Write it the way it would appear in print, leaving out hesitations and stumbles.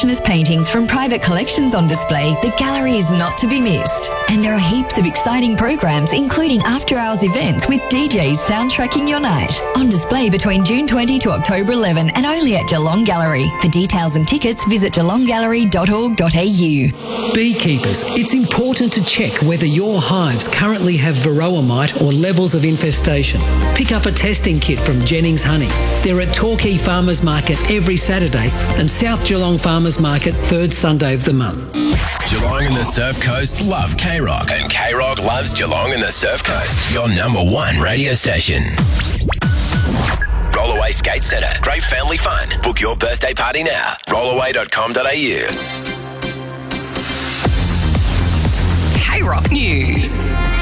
Impressionist paintings from private collections on display, the gallery is not to be missed. And there are heaps of exciting programs, including after-hours events with DJs soundtracking your night. On display between June 20 to October 11 and only at Geelong Gallery. For details and tickets, visit geelonggallery.org.au. Beekeepers, it's important to check whether your hives currently have varroa mite or levels of infestation. Pick up a testing kit from Jennings Honey. They're at Torquay Farmers Market every Saturday and South Geelong Farmers Market third Sunday of the month. Geelong and the Surf Coast love K-Rock, and K-Rock loves Geelong and the Surf Coast. Your number one radio station. Rollaway Skate Centre. Great family fun. Book your birthday party now. Rollaway.com.au. K-Rock News.